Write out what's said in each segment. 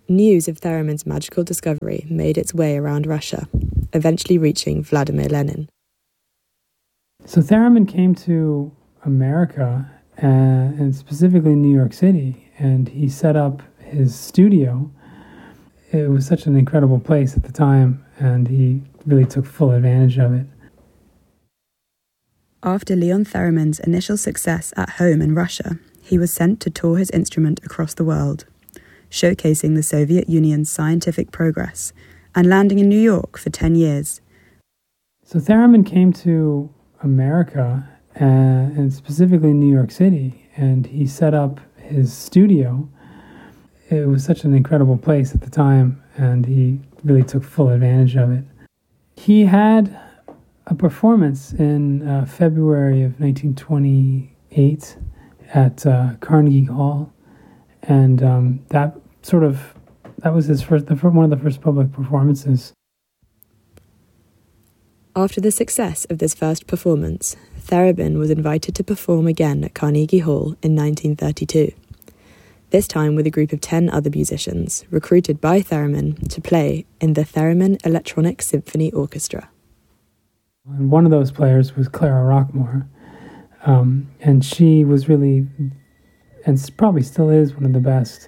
News of Theremin's magical discovery made its way around Russia, eventually reaching Vladimir Lenin. So Theremin came to America, and specifically New York City, and he set up his studio. It was such an incredible place at the time, and he really took full advantage of it. After Leon Theremin's initial success at home in Russia, he was sent to tour his instrument across the world, showcasing the Soviet Union's scientific progress and landing in New York for 10 years. So Theremin came to America, and specifically New York City, and he set up his studio. It was such an incredible place at the time, and he really took full advantage of it. He had a performance in February of 1928 at Carnegie Hall, and that was his one of the first public performances. After the success of this first performance, Theremin was invited to perform again at Carnegie Hall in 1932, this time with a group of 10 other musicians, recruited by Theremin to play in the Theremin Electronic Symphony Orchestra. And one of those players was Clara Rockmore, and she was really, and probably still is, one of the best,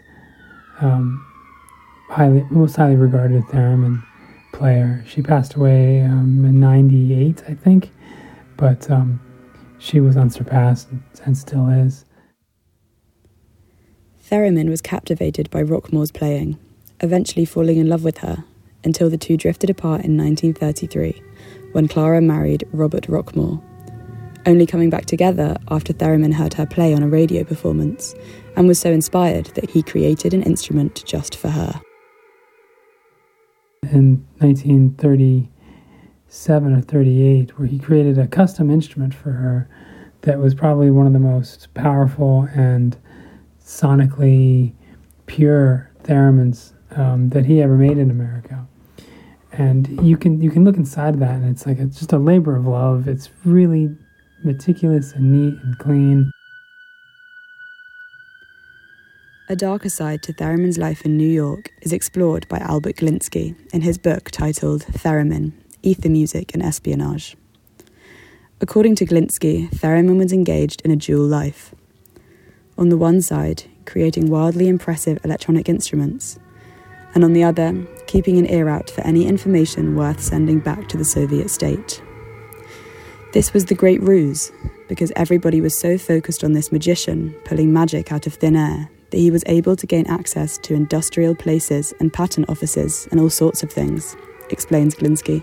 most highly regarded Theremin player. She passed away in 98, I think, but she was unsurpassed and still is. Theremin was captivated by Rockmore's playing, eventually falling in love with her, until the two drifted apart in 1933, when Clara married Robert Rockmore, only coming back together after Theremin heard her play on a radio performance and was so inspired that he created an instrument just for her. In 1937 or 38, where he created a custom instrument for her that was probably one of the most powerful and sonically pure theremins that he ever made in America. And you can look inside of that, and it's just a labor of love. It's really meticulous and neat and clean. A darker side to Theremin's life in New York is explored by Albert Glinsky in his book titled Theremin, Ether Music and Espionage. According to Glinsky, Theremin was engaged in a dual life. On the one side, creating wildly impressive electronic instruments, and on the other, keeping an ear out for any information worth sending back to the Soviet state. This was the great ruse, because everybody was so focused on this magician pulling magic out of thin air that he was able to gain access to industrial places and patent offices and all sorts of things, explains Glinsky.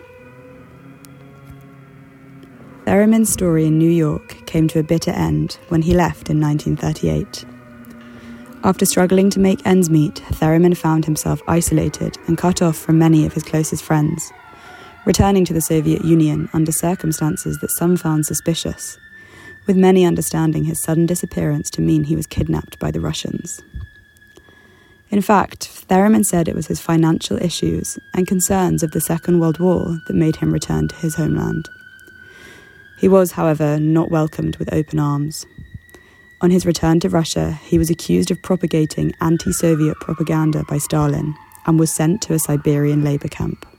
Theremin's story in New York came to a bitter end when he left in 1938. After struggling to make ends meet, Theremin found himself isolated and cut off from many of his closest friends, returning to the Soviet Union under circumstances that some found suspicious, with many understanding his sudden disappearance to mean he was kidnapped by the Russians. In fact, Theremin said it was his financial issues and concerns of the Second World War that made him return to his homeland. He was, however, not welcomed with open arms. On his return to Russia, he was accused of propagating anti-Soviet propaganda by Stalin and was sent to a Siberian labor camp.